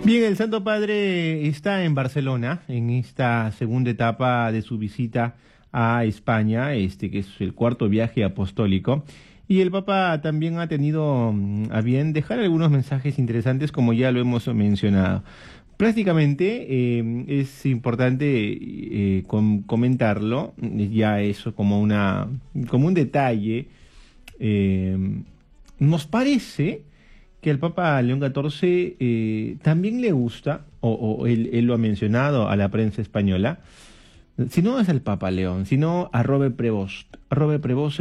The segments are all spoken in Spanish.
Bien, el Santo Padre está en Barcelona en esta segunda etapa de su visita a España, que es el cuarto viaje apostólico. Y el Papa también ha tenido a bien dejar algunos mensajes interesantes, como ya lo hemos mencionado. Prácticamente es importante comentarlo, ya eso como un detalle. eh, Nos parece que el Papa León XIV también le gusta, o él lo ha mencionado a la prensa española, si no es el Papa León, sino a Robert Prevost. Robert Prevost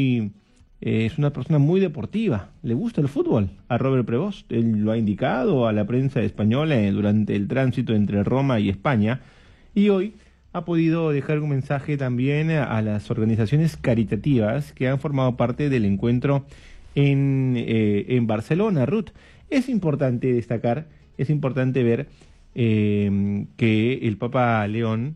es una persona muy deportiva, le gusta el fútbol a Robert Prevost. Él lo ha indicado a la prensa española durante el tránsito entre Roma y España, y hoy ha podido dejar un mensaje también a las organizaciones caritativas que han formado parte del encuentro en Barcelona, Ruth. Es importante destacar, es importante ver que el Papa León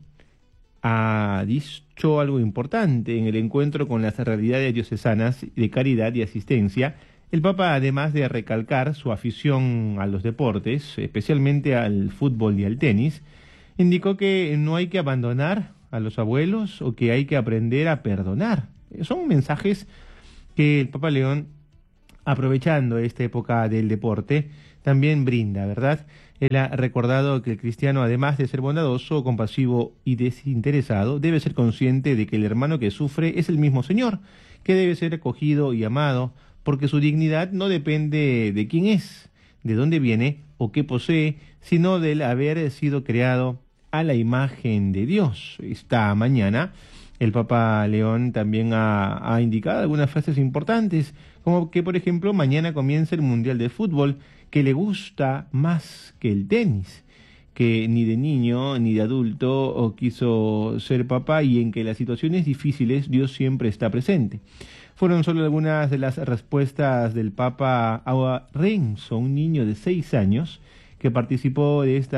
ha dicho algo importante en el encuentro con las realidades diocesanas de caridad y asistencia. El Papa, además de recalcar su afición a los deportes, especialmente al fútbol y al tenis, indicó que no hay que abandonar a los abuelos o que hay que aprender a perdonar. Son mensajes que el Papa León, aprovechando esta época del deporte, también brinda, ¿verdad? Él ha recordado que el cristiano, además de ser bondadoso, compasivo y desinteresado, debe ser consciente de que el hermano que sufre es el mismo Señor, que debe ser acogido y amado, porque su dignidad no depende de quién es, de dónde viene o qué posee, sino del haber sido creado a la imagen de Dios. Esta mañana el Papa León también ha indicado algunas frases importantes, como que, por ejemplo, mañana comienza el Mundial de Fútbol, que le gusta más que el tenis, que ni de niño ni de adulto quiso ser papá, y en que las situaciones difíciles Dios siempre está presente. Fueron solo algunas de las respuestas del Papa a Renzo, un niño de 6 años que participó de esta